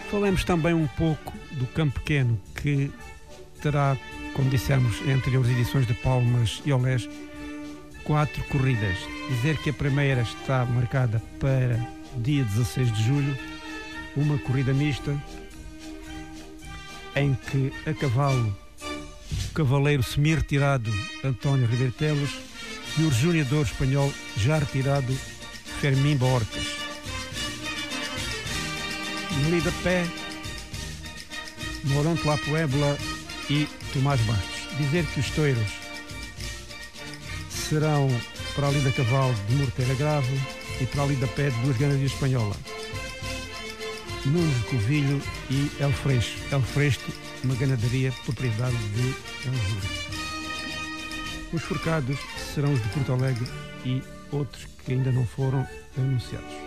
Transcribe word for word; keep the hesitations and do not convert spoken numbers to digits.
Falamos também um pouco do Campo Pequeno, que terá, como dissemos em anteriores edições de Palmas e Olés, quatro corridas. Dizer que a primeira está marcada para dia dezasseis de julho, uma corrida mista em que a cavalo o cavaleiro semi-retirado António Ribeiro Teles e o rejuneador espanhol já retirado Fermín Borcas. Melida Pé, Morante La Puebla e Tomás Bastos. Dizer que os touros serão para a Lida Cavalo de Morteira Grave e para a Lida Pé de Duas Ganadias Espanhola, Nunes de Covilho e El Freixo. El Freixo, uma ganadaria propriedade de El Júlio. Os forcados serão os de Porto Alegre e outros que ainda não foram anunciados.